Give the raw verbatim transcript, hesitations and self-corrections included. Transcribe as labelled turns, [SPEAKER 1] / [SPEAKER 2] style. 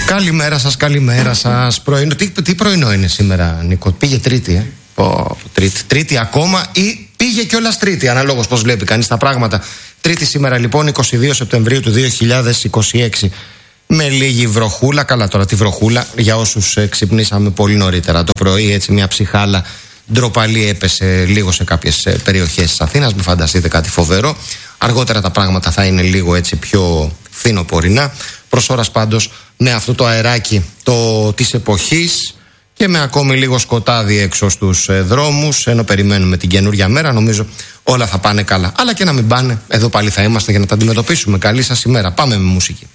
[SPEAKER 1] Καλημέρα σας, καλημέρα σας. Πρωινό. Τι, τι πρωινό είναι σήμερα, Νίκο? Πήγε Τρίτη, ε. Πω, τρίτη. Τρίτη ακόμα ή πήγε κιόλας Τρίτη, αναλόγως πώς βλέπει κανείς τα πράγματα. Τρίτη σήμερα λοιπόν, είκοσι δύο Σεπτεμβρίου του δύο χιλιάδες είκοσι έξι. Με λίγη βροχούλα, καλά τώρα τη βροχούλα, για όσους ε, ξυπνήσαμε πολύ νωρίτερα το πρωί, έτσι μια ψυχάλα ντροπαλή έπεσε λίγο σε κάποιες ε, περιοχές της Αθήνας. Μην φανταστείτε κάτι φοβερό. Αργότερα τα πράγματα θα είναι λίγο έτσι πιο φθινοπορεινά. Προς ώρας πάντως με αυτό το αεράκι το, της εποχής και με ακόμη λίγο σκοτάδι έξω στους ε, δρόμους, ενώ περιμένουμε την καινούρια μέρα, νομίζω όλα θα πάνε καλά. Αλλά και να μην πάνε, εδώ πάλι θα είμαστε για να τα αντιμετωπίσουμε. Καλή σας ημέρα. Πάμε με μουσική.